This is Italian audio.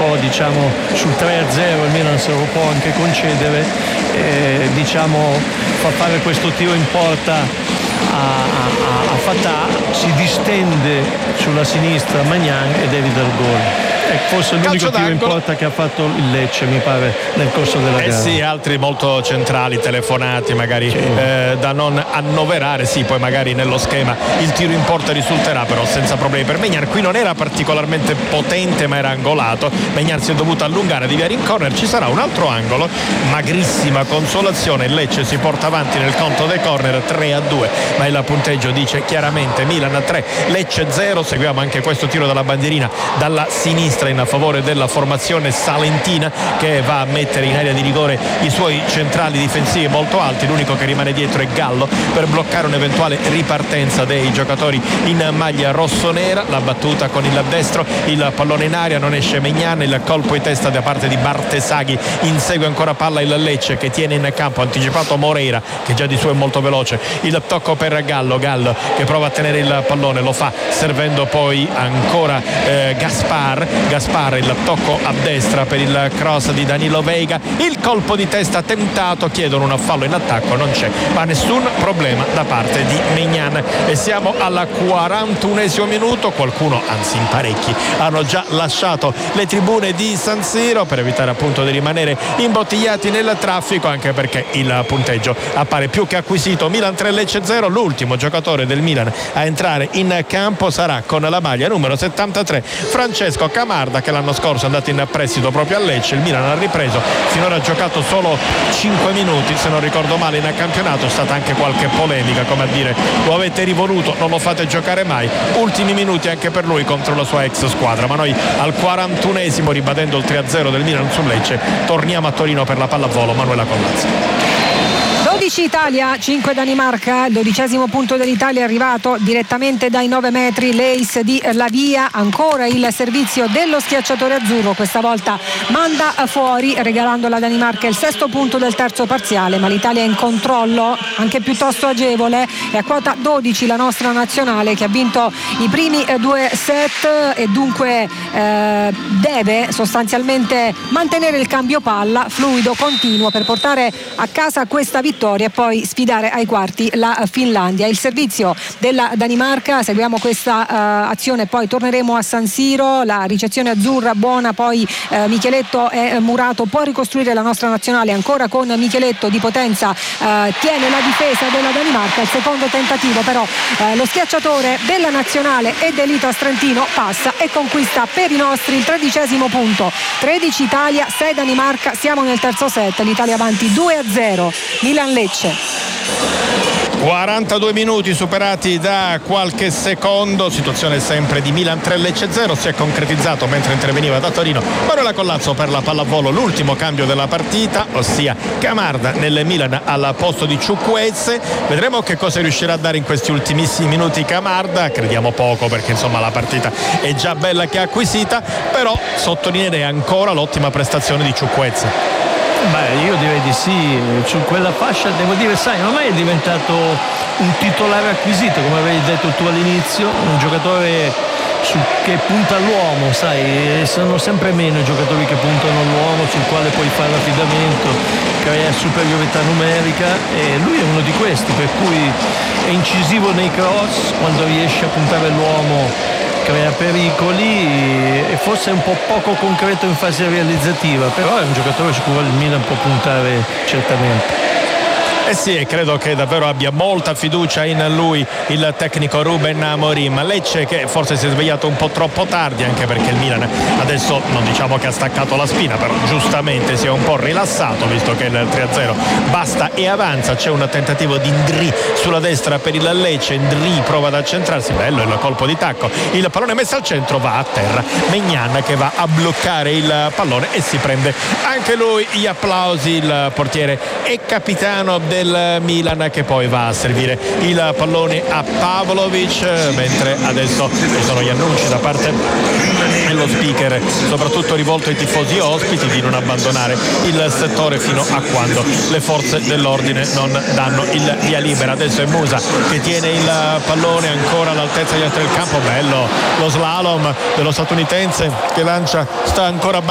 po', diciamo, sul 3-0 il Milan se lo può anche concedere, diciamo fa fare questo tiro in porta a Fatah, si distende sulla sinistra Maignan ed evita il gol. Forse l'unico tiro in porta che ha fatto il Lecce, mi pare, nel corso della gara. Sì, altri molto centrali, telefonati magari, sì, da non annoverare. Sì, poi magari nello schema il tiro in porta risulterà però senza problemi per Maignan. Qui non era particolarmente potente ma era angolato. Maignan si è dovuto allungare, deviare in corner, ci sarà un altro angolo, magrissima consolazione, il Lecce si porta avanti nel conto dei corner 3-2, ma il punteggio dice chiaramente Milan 3 Lecce 0. Seguiamo anche questo tiro dalla bandierina dalla sinistra in favore della formazione salentina, che va a mettere in area di rigore i suoi centrali difensivi molto alti. L'unico che rimane dietro è Gallo per bloccare un'eventuale ripartenza dei giocatori in maglia rossonera. La battuta con il destro, il pallone in aria, non esce Maignan, il colpo in testa da parte di Bartesaghi, insegue ancora palla il Lecce che tiene in campo, anticipato Moreira che già di suo è molto veloce, il tocco per Gallo che prova a tenere il pallone, lo fa servendo poi ancora Gaspar, il tocco a destra per il cross di Danilo Veiga, il colpo di testa tentato, chiedono un fallo in attacco, non c'è ma nessun problema da parte di Maignan e siamo al 41esimo minuto. Qualcuno, anzi in parecchi, hanno già lasciato le tribune di San Siro per evitare appunto di rimanere imbottigliati nel traffico, anche perché il punteggio appare più che acquisito. Milan 3 Lecce 0. L'ultimo giocatore del Milan a entrare in campo sarà con la maglia numero 73 Francesco Camarda, che l'anno scorso è andato in prestito proprio a Lecce. Il Milan ha ripreso, finora ha giocato solo 5 minuti se non ricordo male in campionato, è stata anche qualche polemica come a dire lo avete rivoluto, non lo fate giocare mai. Ultimi minuti anche per lui contro la sua ex squadra, ma noi al 41esimo, ribadendo il 3-0 del Milan su Lecce, torniamo a Torino per la pallavolo. Manuela Collazzi. 12 Italia, 5 Danimarca, il 12° punto dell'Italia è arrivato direttamente dai 9 metri, l'ace di Lavia, ancora il servizio dello schiacciatore azzurro, questa volta manda fuori regalando alla Danimarca il 6° punto del terzo parziale, ma l'Italia è in controllo anche piuttosto agevole, è a quota 12 la nostra nazionale che ha vinto i primi 2 set e dunque deve sostanzialmente mantenere il cambio palla fluido, continuo per portare a casa questa vittoria e poi sfidare ai quarti la Finlandia. Il servizio della Danimarca, seguiamo questa azione, poi torneremo a San Siro, la ricezione azzurra buona, poi Micheletto e Murato, può ricostruire la nostra nazionale ancora con Micheletto di potenza, tiene la difesa della Danimarca, il secondo tentativo però lo schiacciatore della nazionale e dell'Itas Trentino passa e conquista per i nostri il 13° punto. 13 Italia, 6 Danimarca, siamo nel terzo set, l'Italia avanti 2-0. Milan Lecce. 42 minuti superati da qualche secondo, situazione sempre di Milan 3 Lecce 0, si è concretizzato mentre interveniva da Torino Manuela Collazzo per la pallavolo l'ultimo cambio della partita, ossia Camarda nel Milan al posto di Ciukwueze. Vedremo che cosa riuscirà a dare in questi ultimissimi minuti Camarda, crediamo poco perché insomma la partita è già bella che acquisita, però sottolineerei ancora l'ottima prestazione di Ciukwueze. Beh, io direi di sì, su quella fascia devo dire, sai, ormai è diventato un titolare acquisito, come avevi detto tu all'inizio, un giocatore che punta all'uomo, sai, sono sempre meno i giocatori che puntano all'uomo, sul quale puoi fare l'affidamento, crea superiorità numerica e lui è uno di questi, per cui è incisivo nei cross, quando riesce a puntare all'uomo crea pericoli e forse è un po' poco concreto in fase realizzativa, però è un giocatore su cui il Milan può puntare certamente. Eh sì, e credo che davvero abbia molta fiducia in lui il tecnico Ruben Amorim. Lecce che forse si è svegliato un po' troppo tardi, anche perché il Milan adesso non diciamo che ha staccato la spina, però giustamente si è un po' rilassato visto che il 3-0 basta e avanza. C'è un tentativo di Ndri sulla destra per il Lecce, Ndri prova ad accentrarsi, bello il colpo di tacco, il pallone messo al centro, va a terra, Maignan che va a bloccare il pallone e si prende anche lui gli applausi, il portiere e capitano del Milan che poi va a servire il pallone a Pavlovic, mentre adesso ci sono gli annunci da parte dello speaker, soprattutto rivolto ai tifosi ospiti, di non abbandonare il settore fino a quando le forze dell'ordine non danno il via libera. Adesso è Musa che tiene il pallone ancora all'altezza degli altri del campo, bello lo slalom dello statunitense che lancia, sta ancora